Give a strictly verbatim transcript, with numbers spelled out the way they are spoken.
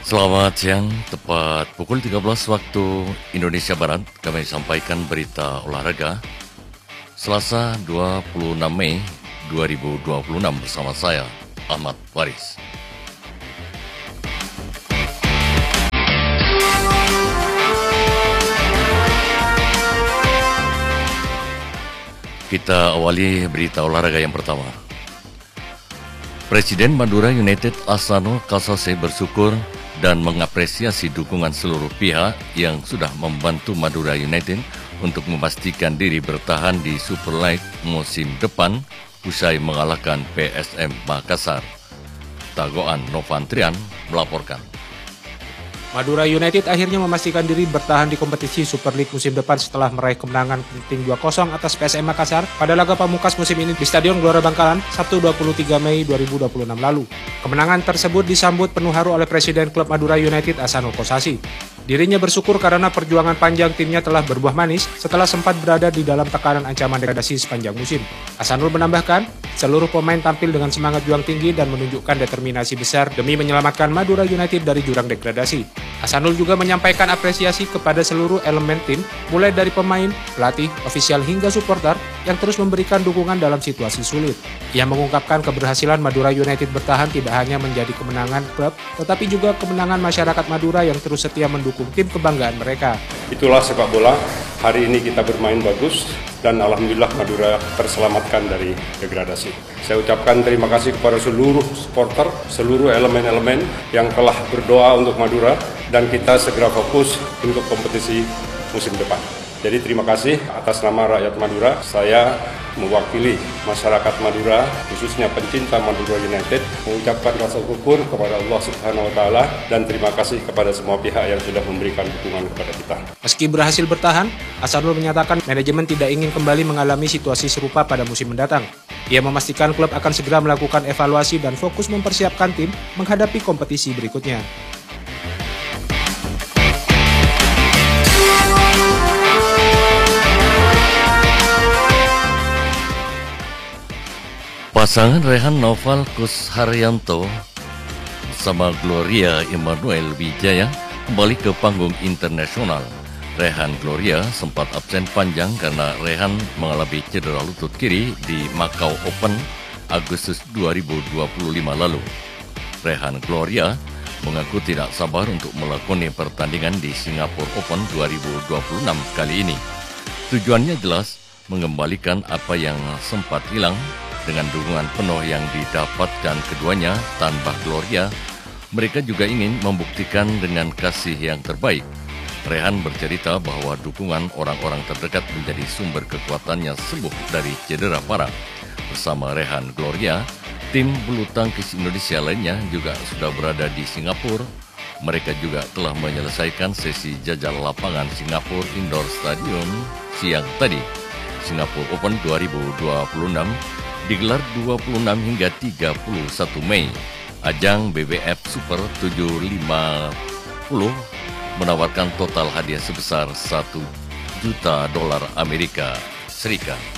Selamat siang, tepat pukul tiga belas waktu Indonesia Barat, kami sampaikan berita olahraga Selasa dua puluh enam Mei dua ribu dua puluh enam bersama saya, Ahmad Waris. Kita awali berita olahraga yang pertama. Presiden Madura United Ahsanul Kasase bersyukur dan mengapresiasi dukungan seluruh pihak yang sudah membantu Madura United untuk memastikan diri bertahan di Super League musim depan usai mengalahkan P S M Makassar. Tagoan Novantrian melaporkan. Madura United akhirnya memastikan diri bertahan di kompetisi Super League musim depan setelah meraih kemenangan penting dua kosong atas P S M Makassar pada laga pamungkas musim ini di Stadion Gelora Bangkalan Sabtu dua puluh tiga Mei dua ribu dua puluh enam lalu. Kemenangan tersebut disambut penuh haru oleh Presiden Klub Madura United Ahsanul Kasase. Dirinya bersyukur karena perjuangan panjang timnya telah berbuah manis setelah sempat berada di dalam tekanan ancaman degradasi sepanjang musim. Ahsanul menambahkan, seluruh pemain tampil dengan semangat juang tinggi dan menunjukkan determinasi besar demi menyelamatkan Madura United dari jurang degradasi. Ahsanul juga menyampaikan apresiasi kepada seluruh elemen tim, mulai dari pemain, pelatih, ofisial hingga supporter yang terus memberikan dukungan dalam situasi sulit. Ia mengungkapkan keberhasilan Madura United bertahan tidak hanya menjadi kemenangan klub, tetapi juga kemenangan masyarakat Madura yang terus setia mendukung tim kebanggaan mereka. Itulah sepak bola, hari ini kita bermain bagus dan alhamdulillah Madura terselamatkan dari degradasi. Saya ucapkan terima kasih kepada seluruh supporter, seluruh elemen-elemen yang telah berdoa untuk Madura dan kita segera fokus untuk kompetisi musim depan. Jadi terima kasih atas nama rakyat Madura, saya mewakili masyarakat Madura, khususnya pencinta Madura United, mengucapkan rasa syukur kepada Allah Subhanahu wa Ta'ala dan terima kasih kepada semua pihak yang sudah memberikan dukungan kepada kita. Meski berhasil bertahan, Ahsanul menyatakan manajemen tidak ingin kembali mengalami situasi serupa pada musim mendatang. Ia memastikan klub akan segera melakukan evaluasi dan fokus mempersiapkan tim menghadapi kompetisi berikutnya. Pasangan Rehan Noval Kusharyanto bersama Gloria Emmanuel Wijaya kembali ke panggung internasional. Rehan Gloria sempat absen panjang karena Rehan mengalami cedera lutut kiri di Macau Open Agustus dua ribu dua puluh lima lalu. Rehan Gloria mengaku tidak sabar untuk melakoni pertandingan di Singapore Open dua ribu dua puluh enam kali ini. Tujuannya jelas mengembalikan apa yang sempat hilang. Dengan dukungan penuh yang didapatkan keduanya tanpa Gloria, mereka juga ingin membuktikan dengan kasih yang terbaik. Rehan bercerita bahwa dukungan orang-orang terdekat menjadi sumber kekuatannya sembuh dari cedera parah. Bersama Rehan Gloria, tim bulu tangkis Indonesia lainnya juga sudah berada di Singapura. Mereka juga telah menyelesaikan sesi jajal lapangan Singapore Indoor Stadium siang tadi. Singapore Open dua ribu dua puluh enam digelar dua puluh enam hingga tiga puluh satu Mei. Ajang B B F Super tujuh lima puluh menawarkan total hadiah sebesar satu juta dolar Amerika Serikat.